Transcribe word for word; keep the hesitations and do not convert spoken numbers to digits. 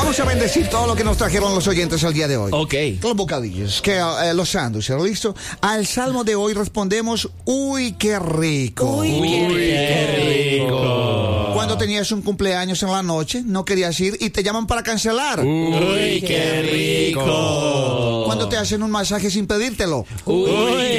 Vamos a bendecir todo lo que nos trajeron los oyentes el día de hoy. Ok. Los bocadillos, que, eh, los sándwiches, ¿listo? Al salmo de hoy respondemos, uy, qué rico. Uy, qué rico. Cuando tenías un cumpleaños en la noche, no querías ir y te llaman para cancelar. Uy, qué rico. Cuando te hacen un masaje sin pedírtelo. Uy,